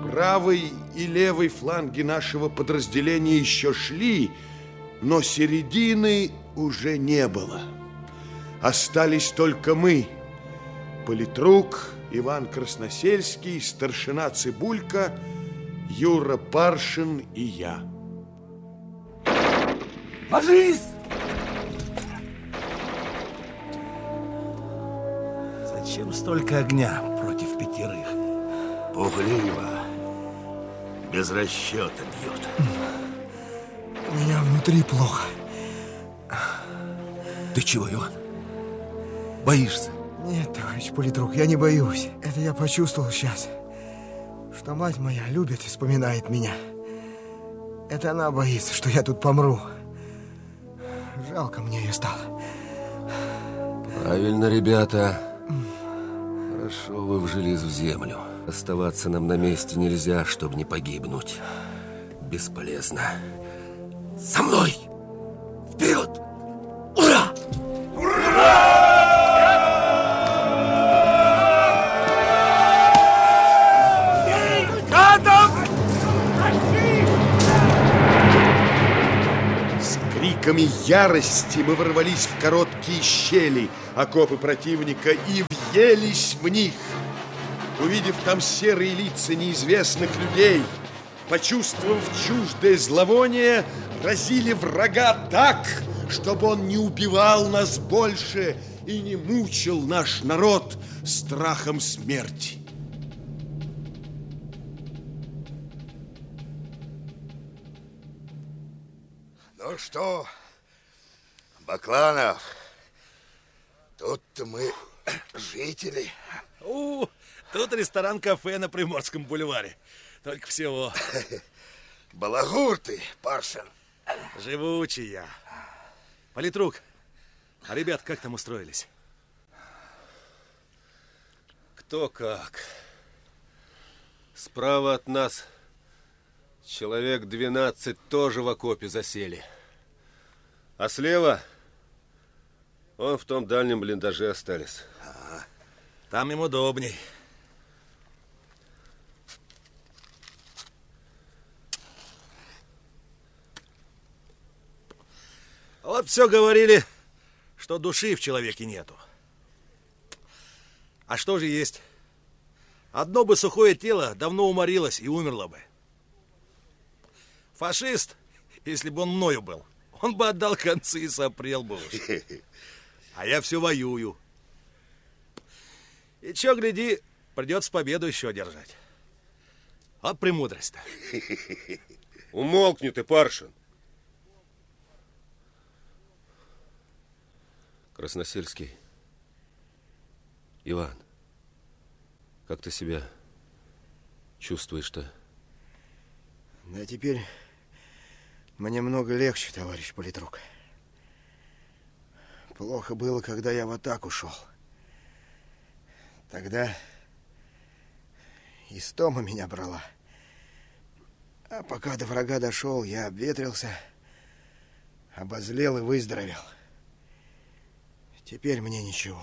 Правый и левый фланги нашего подразделения еще шли, но середины уже не было. Остались только мы, политрук, Иван Красносельский, старшина Цыбулька, Юра Паршин и я. Ложись! Зачем столько огня против 5? Пугливо. Без расчета бьют. У меня внутри плохо. Ты чего, Иван? Боишься? Нет, товарищ политрук, я не боюсь. Это я почувствовал сейчас, что мать моя любит и вспоминает меня. Это она боится, что я тут помру. Жалко мне ее стало. Правильно, ребята. Хорошо вы вжились в землю. Оставаться нам на месте нельзя, чтобы не погибнуть. Бесполезно. За мной! Вперед! Ура! С криками ярости мы ворвались в короткие щели окопы противника и въелись в них. Увидев там серые лица неизвестных людей, почувствовав чуждое зловоние, разили врага так, чтобы он не убивал нас больше и не мучил наш народ страхом смерти. Ну что, Бакланов, тут-то мы жители. Тут ресторан-кафе на Приморском бульваре. Только всего. Балагур ты, Паршин. Живучий я. Политрук, а ребят как там устроились? Кто как. Справа от нас человек 12 тоже в окопе засели. А слева он в том дальнем блиндаже остались. Там им удобней. Вот все говорили, что души в человеке нету. А что же есть? Одно бы сухое тело давно уморилось и умерло бы. Фашист, если бы он мною был, он бы отдал концы и сопрел бы уж. А я все воюю. И чё, гляди, придется победу еще одержать. А премудрость-то. Умолкни ты, Паршин. Красносельский. Иван, как ты себя чувствуешь-то? Да теперь мне много легче, товарищ политрук. Плохо было, когда я в атаку шел. Тогда истома меня брала. А пока до врага дошел, я обветрился, обозлел и выздоровел. Теперь мне ничего.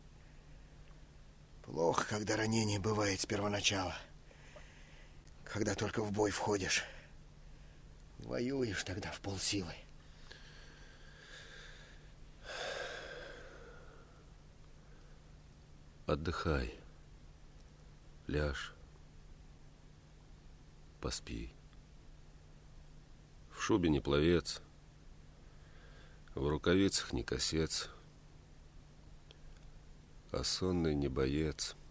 Плохо, когда ранение бывает с первоначала. Когда только в бой входишь. Воюешь тогда в полсилы. Отдыхай. Ляжь. Поспи. В шубе не пловец. В рукавицах не косец. А сонный не боец.